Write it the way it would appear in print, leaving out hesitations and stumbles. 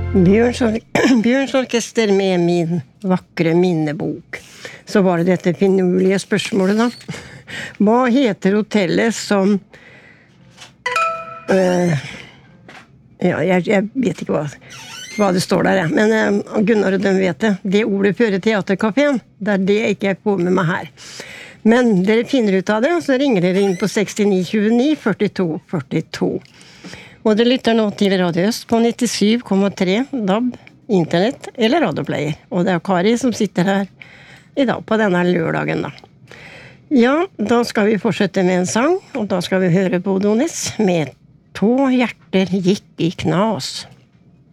Bjørns orkester med min vakre minnebok. Så var det dette finurlige spørsmålet da. Hva heter hotellet som... jeg vet ikke hva det står der, men Gunnar og de vet det. Det ordet fører teaterkaféen. Det er det ikke jeg kommer med her. Men dere finner ut av det, så ringer dere inn på 6929 42 42. Og dere lytter nå til Radio Øst på 97,3 DAB, internett eller radioplayer. Og det er Kari som sitter her i dag på denne lørdagen da. Ja, da skal vi fortsette med en sang, og da skal vi høre på Odonis med «To hjerter gikk i knas».